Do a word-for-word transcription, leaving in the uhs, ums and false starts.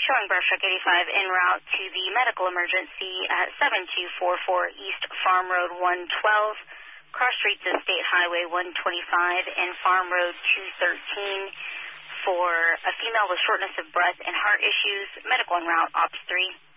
showing brush truck eighty-five en route to the medical emergency at seven two four four East Farm Road one twelve, cross streets of State Highway one twenty-five and Farm Road two thirteen for a female with shortness of breath and heart issues, medical en route, Ops three.